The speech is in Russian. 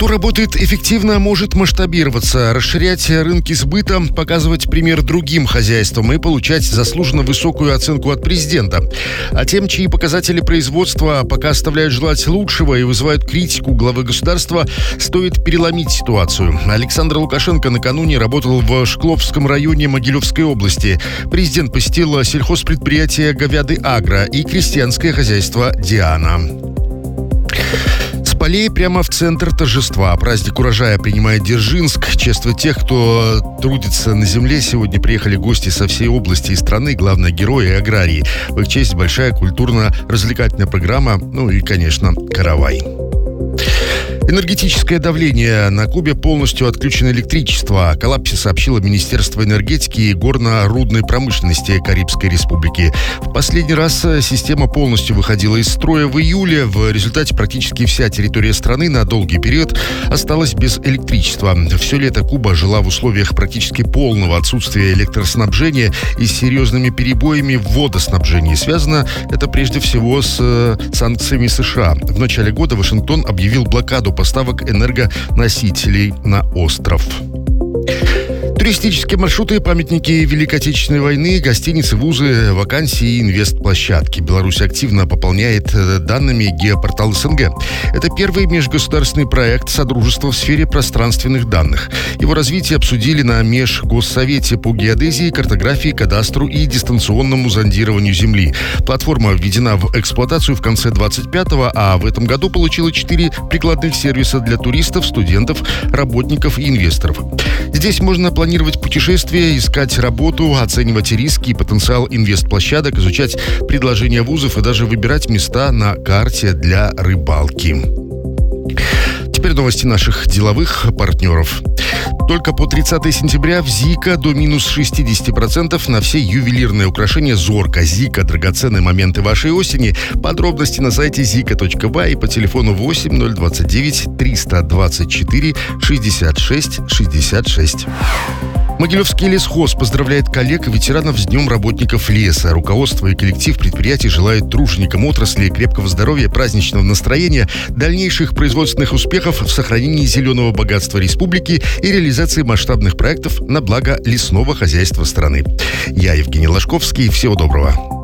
Кто работает эффективно, может масштабироваться, расширять рынки сбыта, показывать пример другим хозяйствам и получать заслуженно высокую оценку от президента. А тем, чьи показатели производства пока оставляют желать лучшего и вызывают критику главы государства, стоит переломить ситуацию. Александр Лукашенко накануне работал в Шкловском районе Могилевской области. Президент посетил сельхозпредприятие «Говяды Агро» и крестьянское хозяйство «Диана». С полей прямо в центр торжества. Праздник урожая принимает Дзержинск. Чествовать тех, кто трудится на земле, сегодня приехали гости со всей области и страны, главное, герои и аграрии. В их честь большая культурно-развлекательная программа, ну и, конечно, каравай. Энергетическое давление. На Кубе полностью отключено электричество. О коллапсе сообщило Министерство энергетики и горно-рудной промышленности Карибской республики. В последний раз система полностью выходила из строя в июле. В результате практически вся территория страны на долгий период осталась без электричества. Все лето Куба жила в условиях практически полного отсутствия электроснабжения и с серьезными перебоями в водоснабжении. Связано это прежде всего с санкциями США. В начале года Вашингтон объявил блокаду поставок энергоносителей на остров. Туристические маршруты, памятники Великой Отечественной войны, гостиницы, вузы, вакансии и инвестплощадки. Беларусь активно пополняет данными геопортал СНГ. Это первый межгосударственный проект Содружества в сфере пространственных данных. Его развитие обсудили на Межгоссовете по геодезии, картографии, кадастру и дистанционному зондированию Земли. Платформа введена в эксплуатацию в конце 25-го, а в этом году получила 4 прикладных сервиса для туристов, студентов, работников и инвесторов. Здесь можно планировать путешествия, искать работу, оценивать риски и потенциал инвестплощадок, изучать предложения вузов и даже выбирать места на карте для рыбалки. Теперь новости наших деловых партнеров. Только по 30 сентября в ЗИКа до минус 60% на все ювелирные украшения «Зорка». ЗИКа – драгоценные моменты вашей осени. Подробности на сайте zika.by и по телефону 8 029 324 66 66. Могилевский лесхоз поздравляет коллег и ветеранов с Днем работников леса. Руководство и коллектив предприятий желают труженикам отрасли крепкого здоровья, праздничного настроения, дальнейших производственных успехов в сохранении зеленого богатства республики и реализации масштабных проектов на благо лесного хозяйства страны. Я Евгений Ложковский. Всего доброго.